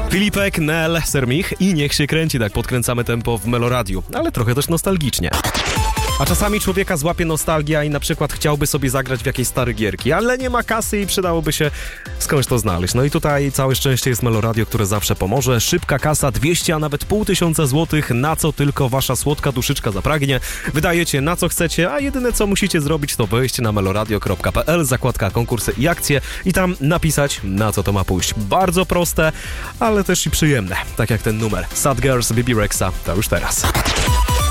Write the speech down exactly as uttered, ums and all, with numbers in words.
Filipek, Nel, Sermich i niech się kręci, tak podkręcamy tempo w Meloradiu, ale trochę też nostalgicznie. A czasami człowieka złapie nostalgia i na przykład chciałby sobie zagrać w jakieś stare gierki, ale nie ma kasy i przydałoby się skądś to znaleźć. No i tutaj całe szczęście jest Meloradio, które zawsze pomoże. Szybka kasa, dwieście, a nawet pół tysiąca złotych, na co tylko wasza słodka duszyczka zapragnie. Wydajecie na co chcecie, a jedyne co musicie zrobić to wejść na meloradio kropka p l, zakładka konkursy i akcje i tam napisać, na co to ma pójść. Bardzo proste, ale też i przyjemne, tak jak ten numer. Sad Girls, Bibi Rexa, to już teraz.